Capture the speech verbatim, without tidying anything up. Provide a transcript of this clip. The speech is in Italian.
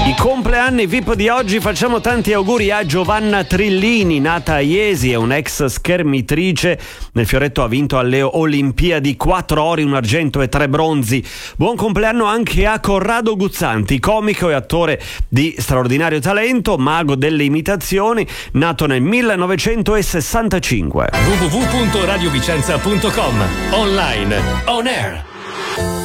I compleanni V I P di oggi, facciamo tanti auguri a Giovanna Trillini, nata a Iesi, è un'ex schermitrice. Nel fioretto ha vinto alle Olimpiadi quattro ori, un argento e tre bronzi. Buon compleanno anche a Corrado Guzzanti, comico e attore di straordinario talento, mago delle imitazioni, nato nel millenovecentosessantacinque. w w w punto radiovicenza punto com, online, on air.